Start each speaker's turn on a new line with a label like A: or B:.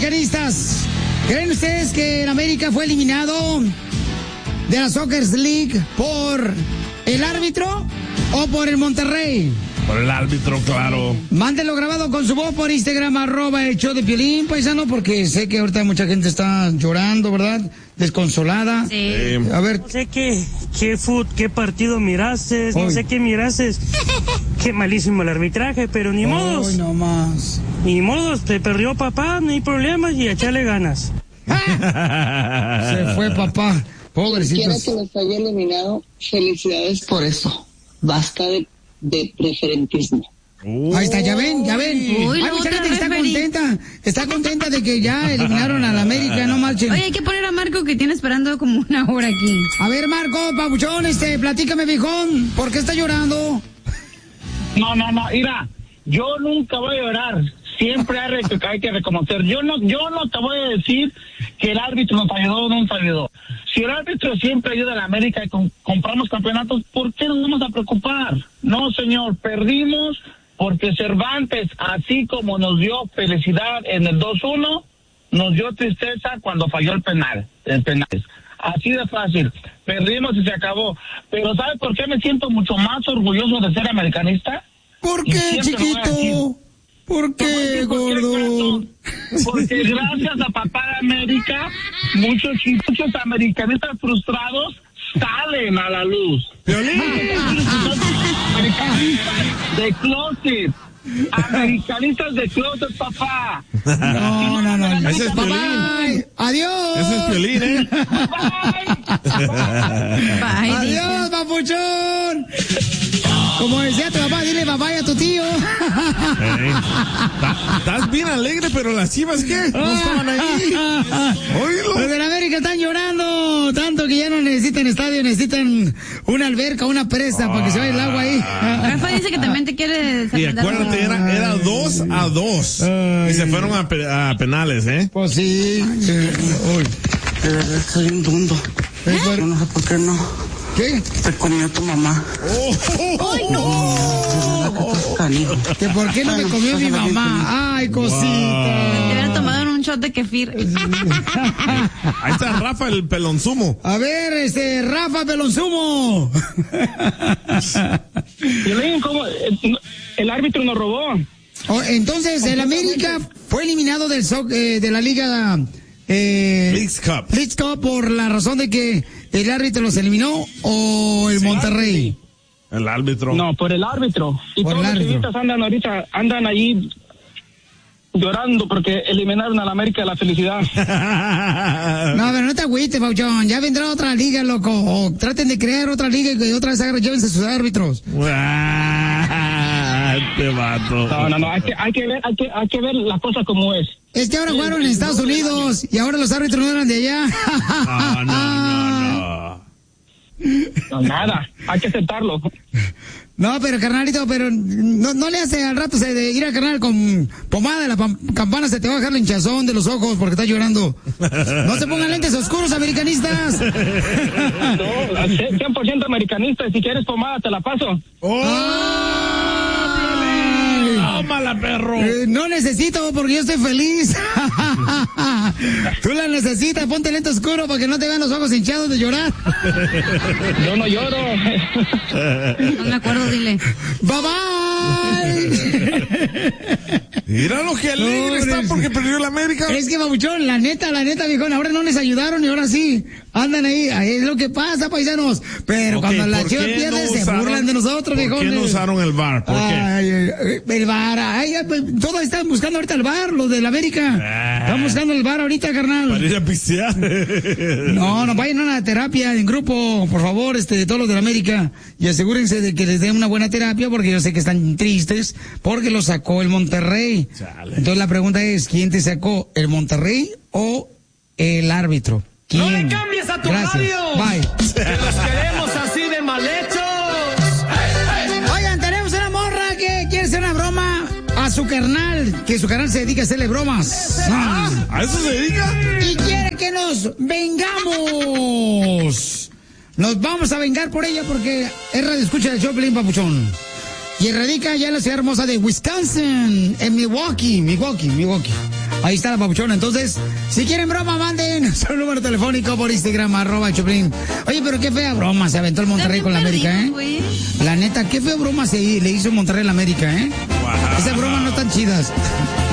A: americanistas, ¿creen ustedes que el América fue eliminado de la Soccer League por el árbitro o por el Monterrey?
B: Por el árbitro, claro.
A: Mándenlo grabado con su voz por Instagram, @el show de Piolín, paisano, porque sé que ahorita mucha gente está llorando, ¿verdad? Desconsolada.
C: Sí.
A: A ver.
D: No sé qué partido miraste, no sé qué miraste. Qué malísimo el arbitraje, pero ni modos.
A: Ay, no más.
D: Ni modos, te perdió papá, no hay problema y echarle ganas.
A: Se fue papá. Pobrecito.
E: Quiera que los haya eliminado, felicidades por eso. Basta de preferentismo.
A: Ahí está, ya ven.
C: Uy,
A: Hay mucha gente que está contenta de que ya eliminaron a la América, no marchen.
C: Oye, hay que poner a Marco que tiene esperando como una hora aquí.
A: A ver, Marco, papuchón, platícame, viejón, ¿por qué está llorando?
F: No, mira, yo nunca voy a llorar. Siempre hay que reconocer. Yo no te voy a decir que el árbitro nos ayudó o no nos ayudó. Si el árbitro siempre ayuda a la América y compramos campeonatos, ¿por qué nos vamos a preocupar? No, señor, perdimos porque Cervantes, así como nos dio felicidad en el 2-1, nos dio tristeza cuando falló el penales. Así de fácil. Perdimos y se acabó. Pero ¿sabe por qué me siento mucho más orgulloso de ser americanista?
A: ¿Por qué, chiquito? ¿Por qué, gordo?
F: Porque gracias a Papá de América, muchos americanistas frustrados salen a la luz. Americanistas de closet, papá.
A: No.
B: Ese es Piolín.
A: Bye. Adiós.
B: Ese es Piolín, ¿eh?
C: Bye,
A: Adiós, papuchón. Como decía tu papá, dile papá a tu tío.
B: Estás bien alegre, pero las Chivas, ¿qué? No estaban ahí. Oílo.
A: Los de la América están llorando tanto que ya no necesitan estadio, necesitan una alberca, una presa para que se vaya el agua ahí.
C: Rafa dice que también te quiere
B: Y acuérdate, era 2-2. Y se fueron a penales, ¿eh?
A: Pues sí. Uy.
E: De verdad estoy un mundo. Yo no sé por qué no.
A: ¿Qué?
E: Te comió tu mamá.
A: ¡Ay, no! ¿Que por qué no me comió mi mamá? ¡Ay, cosita!
C: Te hubiera tomado en un shot de kefir.
B: Ahí está Rafa, el pelonzumo.
A: A ver, Rafa Pelonzumo.
F: ¿Cómo? El árbitro nos robó.
A: Entonces, el América fue eliminado de la Liga
B: Leagues Cup
A: por la razón de que el árbitro los eliminó o el Monterrey.
B: El árbitro.
F: No, por el árbitro. Y
A: por
F: todos
A: el
F: los
A: árbitro.
F: chiquitos andan allí llorando porque eliminaron a la América de la felicidad.
A: No, pero no te agüites, Pauchón. Ya vendrá otra liga, loco. O traten de crear otra liga y que otra vez llévense sus árbitros.
B: Este vato.
F: No. Hay que ver las cosas como es.
A: Es que ahora jugaron en Estados Unidos y ahora los árbitros no eran de allá.
F: No, nada. Hay que aceptarlo.
A: No, pero carnalito, no le hace al rato de ir a carnal con pomada de la campana, se te va a dejar la hinchazón de los ojos porque está llorando. No se pongan lentes oscuros, americanistas.
F: No, 100% americanista, y si quieres pomada te la paso.
B: ¡Tómala, perro!
A: No necesito porque yo estoy feliz. Tú la necesitas, ponte lente oscuro para que no te vean los ojos hinchados de llorar.
F: Yo no lloro.
C: No me acuerdo, dile.
A: Bye bye.
B: Mira lo que alegre está porque perdió la América.
A: Es que, babuchón, la neta, viejón, ahora no les ayudaron y ahora sí. Andan ahí, es lo que pasa, paisanos. Pero cuando la Chivas pierde, se burlan de nosotros, viejón.
B: ¿Por qué no usaron el VAR? ¿Por qué?
A: El VAR, todos están buscando ahorita el VAR, los de la América. Están buscando el VAR ahorita, carnal.
B: Para ir a pistear.
A: No, vayan a una terapia en grupo, por favor, todos los de la América. Y asegúrense de que les den una buena terapia, porque yo sé que están tristes, porque lo sacó el Monterrey. Chale. Entonces la pregunta es, ¿quién te sacó? ¿El Monterrey o el árbitro? ¿Quién?
G: ¡No le cambies a tu radio!
A: Bye.
G: ¡Que los queremos así de mal hechos!
A: Oigan, tenemos una morra que quiere hacer una broma a su carnal, que su carnal se dedica a hacerle bromas.
B: ¿A eso se dedica?
A: Y quiere que nos vengamos. Nos vamos a vengar por ella porque es radio escucha del show Pelín, papuchón. Y radica ya en la ciudad hermosa de Wisconsin, en Milwaukee. Ahí está la papuchona. Entonces, si quieren broma, manden su número telefónico por Instagram, @Choplin. Oye, pero qué fea broma se aventó el Monterrey con la América, ¿eh?
C: Wey.
A: La neta, qué fea broma le hizo Monterrey a la América, ¿eh?
B: Wow.
A: Esas bromas no están chidas.